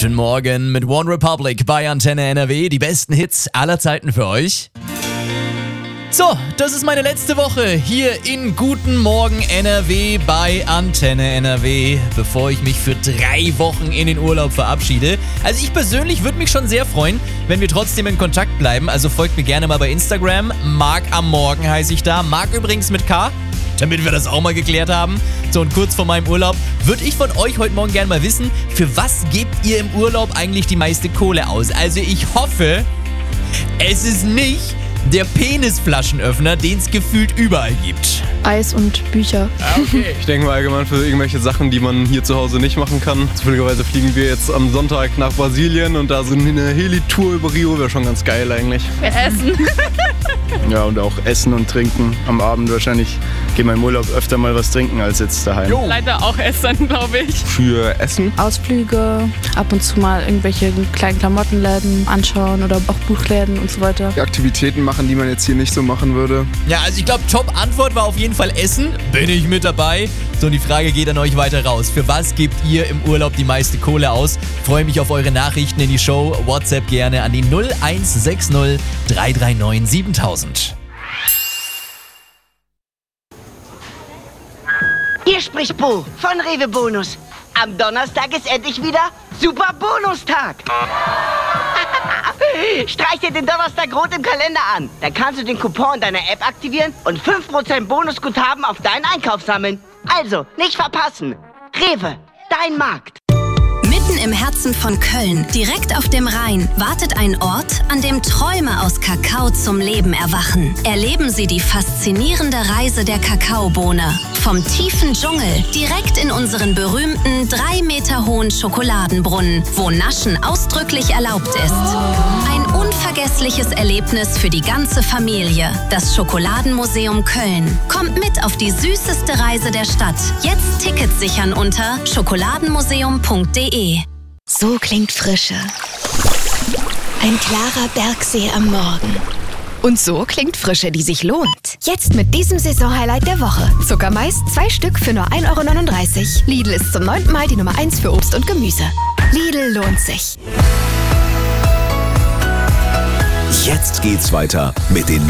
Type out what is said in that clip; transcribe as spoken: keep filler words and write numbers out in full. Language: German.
Guten Morgen mit One Republic bei Antenne N R W. Die besten Hits aller Zeiten für euch. So, das ist meine letzte Woche hier in Guten Morgen N R W bei Antenne N R W, bevor ich mich für drei Wochen in den Urlaub verabschiede. Also ich persönlich würde mich schon sehr freuen, wenn wir trotzdem in Kontakt bleiben. Also folgt mir gerne mal bei Instagram. Marc am Morgen heiße ich da. Marc übrigens mit K, damit wir das auch mal geklärt haben. So, und kurz vor meinem Urlaub würde ich von euch heute Morgen gerne mal wissen, für was gebt ihr im Urlaub eigentlich die meiste Kohle aus? Also ich hoffe, es ist nicht der Penisflaschenöffner, den es gefühlt überall gibt. Eis und Bücher. Ah, okay. Ich denke mal allgemein für irgendwelche Sachen, die man hier zu Hause nicht machen kann. Zufälligerweise fliegen wir jetzt am Sonntag nach Brasilien und da so eine Heli-Tour über Rio wäre schon ganz geil eigentlich. Essen. Ja, und auch Essen und Trinken am Abend wahrscheinlich. Gehen wir im Urlaub öfter mal was trinken als jetzt daheim. Jo. Leider auch Essen, glaube ich. Für Essen? Ausflüge, ab und zu mal irgendwelche kleinen Klamottenläden anschauen oder auch Buchläden und so weiter. Aktivitäten machen, die man jetzt hier nicht so machen würde. Ja, also ich glaube, Top-Antwort war auf jeden Fall Essen. Bin ich mit dabei. So, und die Frage geht an euch weiter raus. Für was gebt ihr im Urlaub die meiste Kohle aus? Freue mich auf eure Nachrichten in die Show. WhatsApp gerne an die null eins sechs null drei drei neun siebentausend. Hier spricht Bo von Rewe Bonus. Am Donnerstag ist endlich wieder Super Bonustag. Streich dir den Donnerstag rot im Kalender an. Dann kannst du den Coupon deiner App aktivieren und fünf Prozent Bonusguthaben auf deinen Einkauf sammeln. Also, nicht verpassen. Rewe, dein Markt. Mitten im Herzen von Köln, direkt auf dem Rhein, wartet ein Ort, an dem Träume aus Kakao zum Leben erwachen. Erleben Sie die faszinierende Reise der Kakaobohne. Vom tiefen Dschungel direkt in unseren berühmten drei Meter hohen Schokoladenbrunnen, wo Naschen ausdrücklich erlaubt ist. Ein unvergessliches Erlebnis für die ganze Familie. Das Schokoladenmuseum Köln. Kommt mit auf die süßeste Reise der Stadt. Jetzt Tickets sichern unter schokoladenmuseum punkt de. So klingt Frische. Ein klarer Bergsee am Morgen. Und so klingt Frische, die sich lohnt. Jetzt mit diesem Saisonhighlight der Woche. Zuckermais, zwei Stück für nur ein Euro neununddreißig. Lidl ist zum neunten Mal die Nummer eins für Obst und Gemüse. Lidl lohnt sich. Jetzt geht's weiter mit den